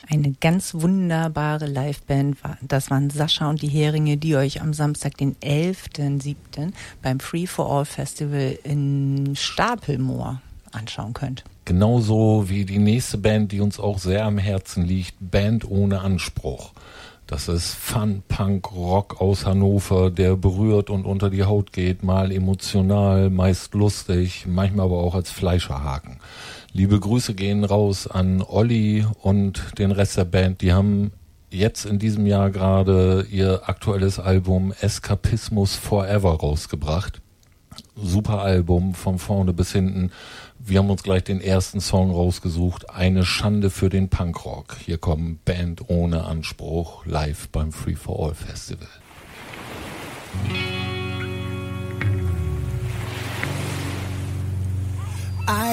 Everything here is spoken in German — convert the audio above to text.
Eine ganz wunderbare Liveband. Das waren Sascha und die Heringe, die euch am Samstag, den 11.07. beim Free for All Festival in Stapelmoor anschauen könnt. Genauso wie die nächste Band, die uns auch sehr am Herzen liegt, Band ohne Anspruch. Das ist Fun, Punk, Rock aus Hannover, der berührt und unter die Haut geht, mal emotional, meist lustig, manchmal aber auch als Fleischerhaken. Liebe Grüße gehen raus an Olli und den Rest der Band. Die haben jetzt in diesem Jahr gerade ihr aktuelles Album Eskapismus Forever rausgebracht. Super Album, von vorne bis hinten. Wir haben uns gleich den ersten Song rausgesucht. Eine Schande für den Punkrock. Hier kommt Band ohne Anspruch live beim Free for All Festival.